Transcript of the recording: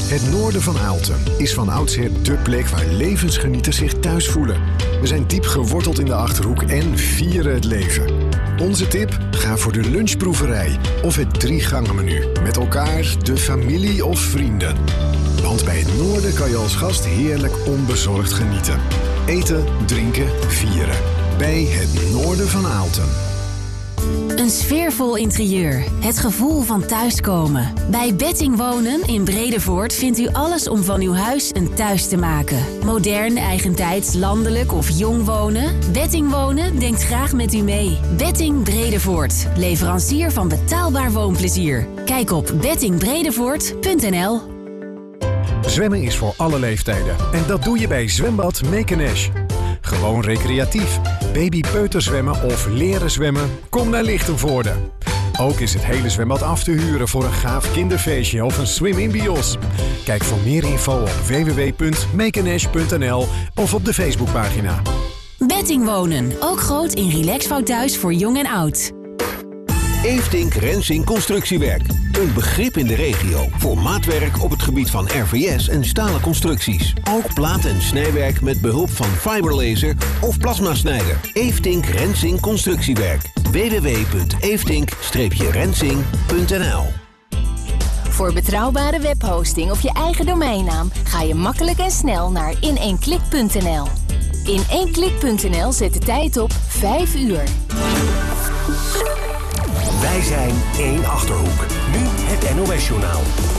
Het noorden van Aalten is van oudsher dé plek waar levensgenieters zich thuis voelen. We zijn diep geworteld in de Achterhoek en vieren het leven. Onze tip? Ga voor de lunchproeverij of het 3-gangen-menu. Met elkaar, de familie of vrienden. Want bij het noorden kan je als gast heerlijk onbezorgd genieten. Eten, drinken, vieren. Bij het noorden van Aalten. Een sfeervol interieur. Het gevoel van thuiskomen. Bij Betting Wonen in Bredevoort vindt u alles om van uw huis een thuis te maken. Modern, eigentijds, landelijk of jong wonen? Betting Wonen denkt graag met u mee. Betting Bredevoort. Leverancier van betaalbaar woonplezier. Kijk op bettingbredevoort.nl. Zwemmen is voor alle leeftijden. En dat doe je bij Zwembad Mekenesh. Gewoon recreatief. Baby-peuterzwemmen of leren zwemmen? Kom naar Lichtenvoorde. Ook is het hele zwembad af te huren voor een gaaf kinderfeestje of een swim-in bios. Kijk voor meer info op www.mekenesh.nl of op de Facebookpagina. Betting Wonen. Ook groot in Relaxfout thuis voor jong en oud. Eefdink Rensing Constructiewerk. Een begrip in de regio voor maatwerk op het gebied van RVS en stalen constructies. Ook plaat- en snijwerk met behulp van fiberlaser of plasmasnijder. Eefdink Rensing Constructiewerk. www.eefdink-rensing.nl. Voor betrouwbare webhosting of je eigen domeinnaam ga je makkelijk en snel naar in1klik.nl. In1klik.nl zet de tijd op 5 uur. Wij zijn 1 Achterhoek. Nu het NOS-journaal.